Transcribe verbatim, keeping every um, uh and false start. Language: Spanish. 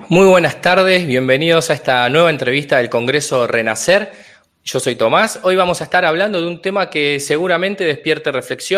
Muy buenas tardes, bienvenidos a esta nueva entrevista del Congreso Renacer. Yo soy Tomás. Hoy vamos a estar hablando de un tema que seguramente despierte reflexión